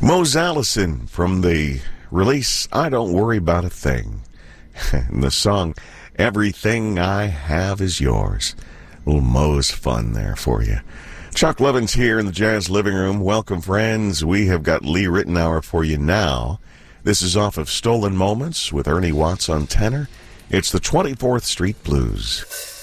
Mose Allison from the release I Don't Worry About a Thing. And the song Everything I Have Is Yours. A little Mose fun there for you. Chuck Levin's here in the Jazz Living Room. Welcome, friends. We have got Lee Ritenour for you now. This is off of Stolen Moments with Ernie Watts on tenor. It's the 24th Street Blues.